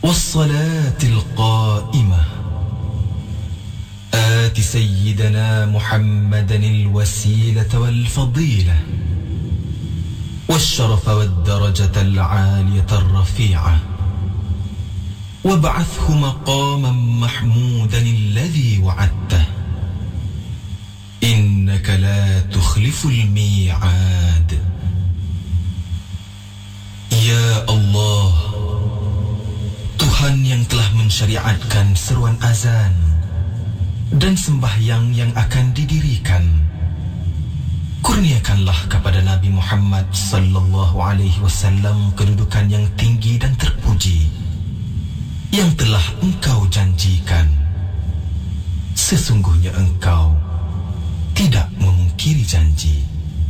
والصلاة القائمة آت سيدنا محمدا الوسيلة والفضيلة والشرف والدرجة العالية الرفيعة وابعثه مقاما محمودا الذي وعدته إنك لا تخلف الميعاد. Ya Allah, Tuhan yang telah mensyariatkan seruan azan dan sembahyang yang akan didirikan, kurniakanlah kepada Nabi Muhammad sallallahu alaihi wasallam kedudukan yang tinggi dan terpuji yang telah engkau janjikan. Sesungguhnya engkau tidak memungkiri janji.